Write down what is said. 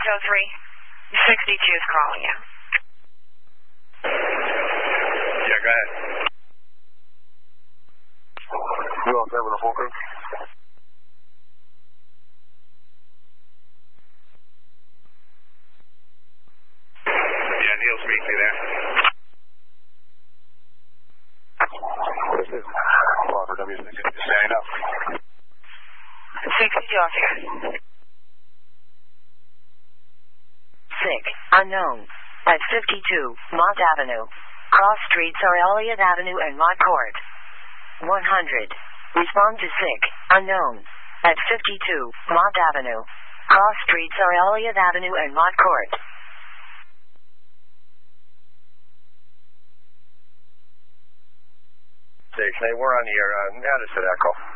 62 is calling you. Yeah, go ahead. You all set with a full crew? Yeah, Neil's meeting me there. What is it? Robert W6. Standing up. 62 off here. Sick. Unknown. At 52, Mott Avenue. Cross streets are Elliott Avenue and Mott Court. 100. Respond to sick. Unknown. At 52, Mott Avenue. Cross streets are Elliott Avenue and Mott Court. Station 8, we're on the air. Addison Echo.